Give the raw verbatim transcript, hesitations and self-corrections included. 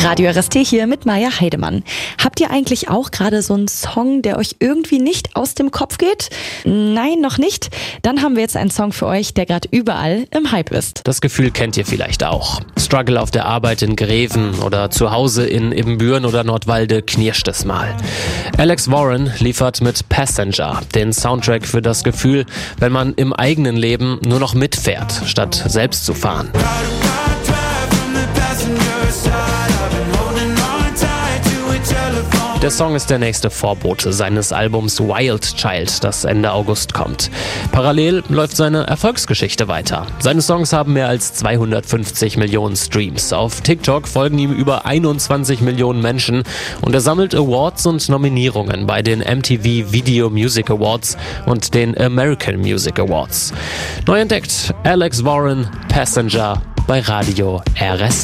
Radio R S T hier mit Maja Heidemann. Habt ihr eigentlich auch gerade so einen Song, der euch irgendwie nicht aus dem Kopf geht? Nein, noch nicht? Dann haben wir jetzt einen Song für euch, der gerade überall im Hype ist. Das Gefühl kennt ihr vielleicht auch. Struggle auf der Arbeit in Greven oder zu Hause in Ibbenbüren oder Nordwalde knirscht es mal. Alex Warren liefert mit Passenger den Soundtrack für das Gefühl, wenn man im eigenen Leben nur noch mitfährt, statt selbst zu fahren. Der Song ist der nächste Vorbote seines Albums Wild Child, das Ende August kommt. Parallel läuft seine Erfolgsgeschichte weiter. Seine Songs haben mehr als zweihundertfünfzig Millionen Streams. Auf TikTok folgen ihm über einundzwanzig Millionen Menschen und er sammelt Awards und Nominierungen bei den M T V Video Music Awards und den American Music Awards. Neu entdeckt Alex Warren, Passenger bei Radio R S T.